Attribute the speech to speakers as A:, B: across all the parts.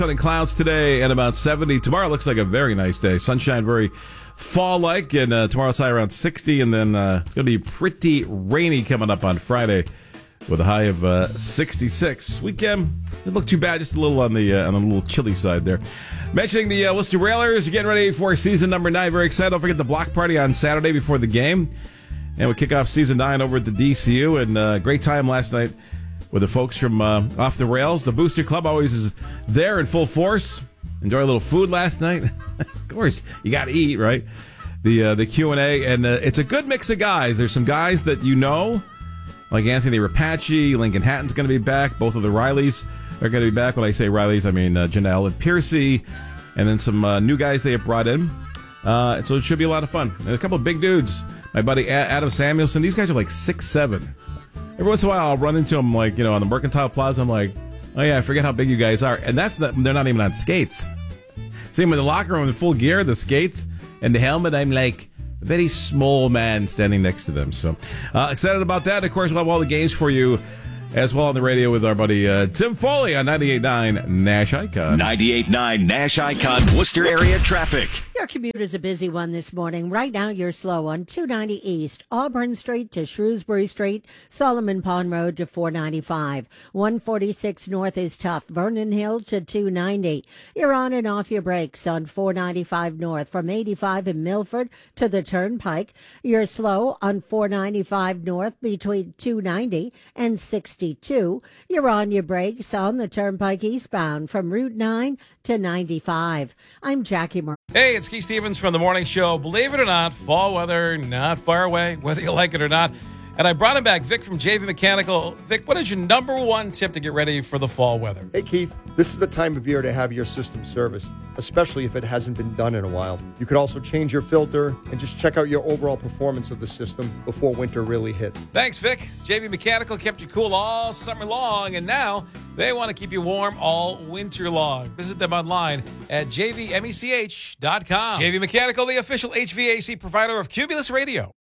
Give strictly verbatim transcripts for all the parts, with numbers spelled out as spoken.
A: Sunny clouds today and about seventy. Tomorrow looks like a very nice day. Sunshine, very fall-like, and uh, tomorrow's high around sixty, and then uh, it's going to be pretty rainy coming up on Friday with a high of uh, sixty-six. Weekend didn't look too bad, just a little on the uh, on the little chilly side there. Mentioning the uh, Worcester Railers, you're getting ready for season number nine. Very excited. Don't forget the block party on Saturday before the game, and we kick off season nine over at the D C U. And uh, great time last night with the folks from uh, Off the Rails. The Booster Club always is there in full force. Enjoy a little food last night. Of course, you got to eat, right? The uh, the Q and A, and uh, it's a good mix of guys. There's some guys that you know, like Anthony Rapace. Lincoln Hatton's going to be back. Both of the Rileys are going to be back. When I say Rileys, I mean uh, Janelle and Piercy, and then some uh, new guys they have brought in. Uh, so it should be a lot of fun. And a couple of big dudes. My buddy Adam Samuelson. These guys are like six seven. Every once in a while, I'll run into them, like, you know, on the Mercantile Plaza. I'm like, oh, yeah, I forget how big you guys are. And that's not, they're not even on skates. See them in the locker room in full gear, the skates, and the helmet. I'm like a very small man standing next to them. So uh, excited about that. Of course, we'll have all the games for you as well on the radio with our buddy uh, Tim Foley on ninety-eight point nine Nash Icon.
B: ninety-eight point nine Nash Icon, Worcester area traffic.
C: Your commute is a busy one this morning. Right now, you're slow on two ninety East, Auburn Street to Shrewsbury Street, Solomon Pond Road to four ninety-five. one forty-six North is tough, Vernon Hill to two ninety. You're on and off your brakes on four ninety-five North from eighty-five in Milford to the Turnpike. You're slow on four ninety-five North between two ninety and sixty-two. You're on your brakes on the Turnpike eastbound from Route nine to ninety-five. I'm Jackie Moore.
D: Hey, it's Keith Stevens from The Morning Show. Believe it or not, fall weather not far away, whether you like it or not. And I brought him back, Vic from J V Mechanical. Vic, what is your number one tip to get ready for the fall weather?
E: Hey, Keith, this is the time of year to have your system serviced, especially if it hasn't been done in a while. You could also change your filter and just check out your overall performance of the system before winter really hits.
D: Thanks, Vic. J V Mechanical kept you cool all summer long, and now they want to keep you warm all winter long. Visit them online at j v mech dot com. J V Mechanical, the official H V A C provider of Cumulus Radio.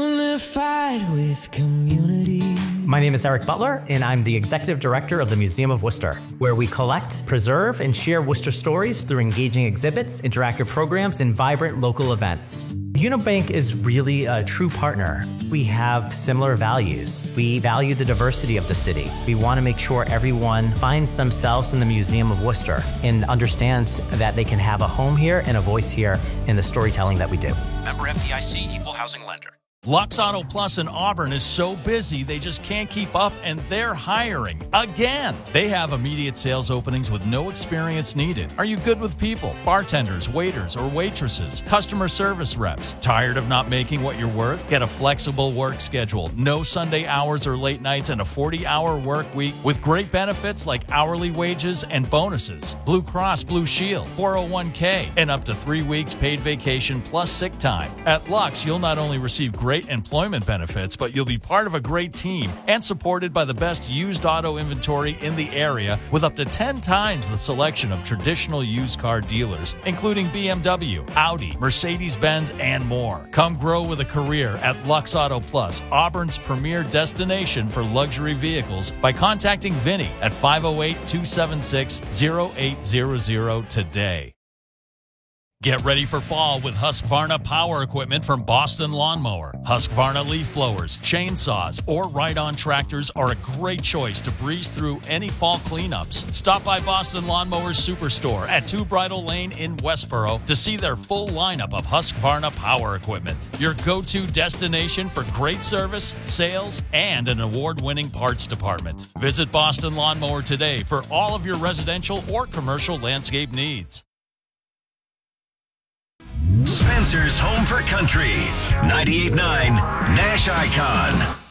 F: Unified with community.
G: My name is Eric Butler, and I'm the Executive Director of the Museum of Worcester, where we collect, preserve, and share Worcester stories through engaging exhibits, interactive programs, and vibrant local events. Unibank is really a true partner. We have similar values. We value the diversity of the city. We want to make sure everyone finds themselves in the Museum of Worcester and understands that they can have a home here and a voice here in the storytelling that we do.
H: Member F D I C, Equal Housing Lender.
I: Lux Auto Plus in Auburn is so busy they just can't keep up, and they're hiring again. They have immediate sales openings with no experience needed. Are you good with people? Bartenders, waiters, or waitresses? Customer service reps? Tired of not making what you're worth? Get a flexible work schedule, no Sunday hours or late nights, and a forty-hour work week with great benefits like hourly wages and bonuses. Blue Cross Blue Shield, four oh one k, and up to three weeks paid vacation plus sick time. At Lux, you'll not only receive great employment benefits, but you'll be part of a great team and supported by the best used auto inventory in the area with up to ten times the selection of traditional used car dealers, including B M W, Audi, Mercedes-Benz, and more. Come grow with a career at Lux Auto Plus, Auburn's premier destination for luxury vehicles, by contacting Vinny at five oh eight, two seven six, oh eight hundred today. Get ready for fall with Husqvarna power equipment from Boston Lawnmower. Husqvarna leaf blowers, chainsaws, or ride-on tractors are a great choice to breeze through any fall cleanups. Stop by Boston Lawnmower's Superstore at Two Bridle Lane in Westboro to see their full lineup of Husqvarna power equipment. Your go-to destination for great service, sales, and an award-winning parts department. Visit Boston Lawnmower today for all of your residential or commercial landscape needs.
B: Spencer's Home for Country, ninety-eight point nine Nash Icon.